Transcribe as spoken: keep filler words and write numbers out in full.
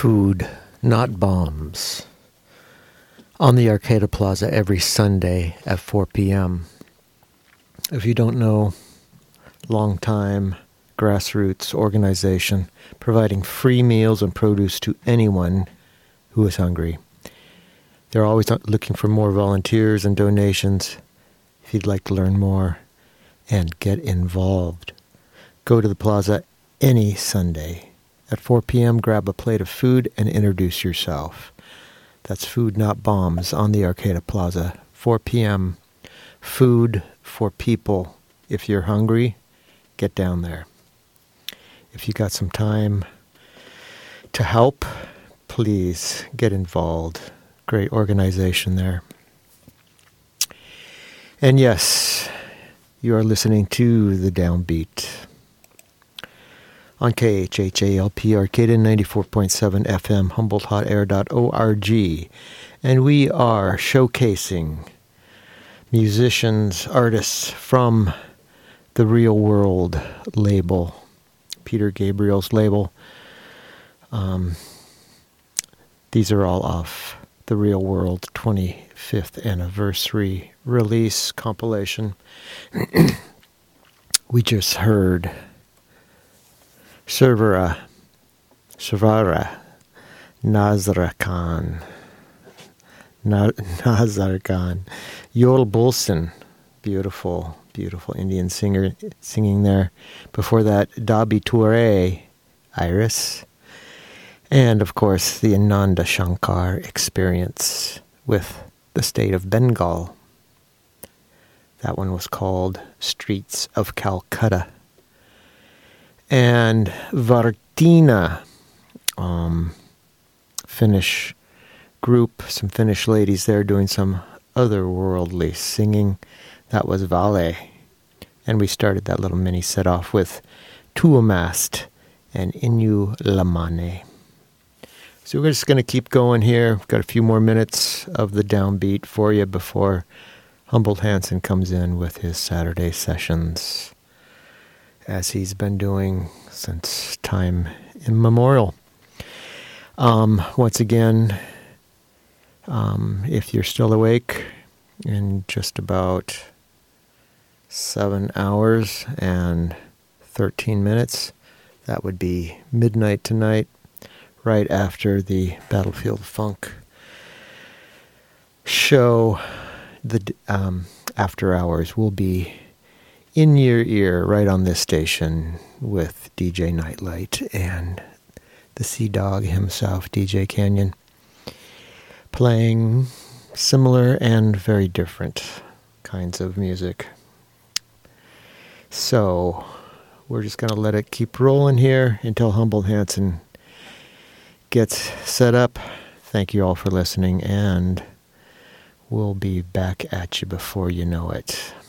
Food, not bombs. On the Arcata Plaza every Sunday at four p.m. If you don't know, long-time grassroots organization providing free meals and produce to anyone who is hungry. They're always looking for more volunteers and donations. If you'd like to learn more and get involved, go to the plaza any Sunday. At four p.m., grab a plate of food and introduce yourself. That's Food Not Bombs on the Arcata Plaza, four p.m. Food for people. If you're hungry, get down there. If you got some time to help, please get involved. Great organization there. And yes, you are listening to The Downbeat on K H H A L P Arcata ninety-four point seven F M, Humboldt Hot Air dot org. And we are showcasing musicians, artists from the Real World label, Peter Gabriel's label. Um, these are all off the Real World twenty-fifth anniversary release compilation. We just heard Servera, Servara, Nazar Khan, Na- Nazar Khan, Yoel Bolson, beautiful, beautiful Indian singer singing there. Before that, Dabi Toure, Iris, and of course the Ananda Shankar Experience with the State of Bengal. That one was called Streets of Calcutta. And Vartina, um, Finnish group, some Finnish ladies there doing some otherworldly singing. That was Vale. And we started that little mini set off with Tuomast and Inu Lamane. So we're just going to keep going here. We've got a few more minutes of the downbeat for you before Humboldt Hansen comes in with his Saturday sessions, as he's been doing since time immemorial. Um, once again, um, if you're still awake in just about seven hours and thirteen minutes, that would be midnight tonight, right after the Battlefield Funk show. The um, after hours will be in your ear right on this station with D J Nightlight and the Sea Dog himself, D J Canyon, playing similar and very different kinds of music. So we're just going to let it keep rolling here until Humboldt Hansen gets set up. Thank you all for listening, and we'll be back at you before you know it.